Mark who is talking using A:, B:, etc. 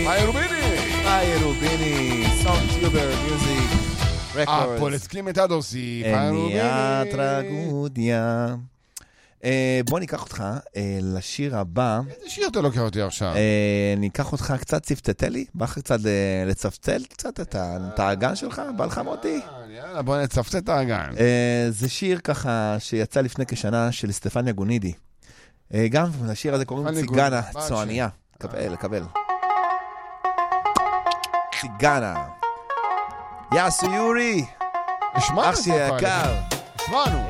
A: היי רוביני.
B: היי רוביני, סונטיובר מיוזיק רקורדס.
A: פולסקלים את הדוסי. היי רוביני.
B: טרגודיה. בוא ניקח אותך לשיר הבא.
A: איזה שיר אתה לוקח אותי עכשיו?
B: ניקח אותך קצת צפתתלי, בא לך קצת לצפצל קצת את האגן שלך, בא לך מותי?
A: יאללה, בוא נצפצל את האגן.
B: זה שיר ככה שיצא לפני כשנה של סטפניה גונידי. גם לשיר הזה קוראים ציגנה, צועניה. קבל. ציגנה. יאסו יורי.
A: נשמע את
B: אח שלי יקר.
A: נשמענו.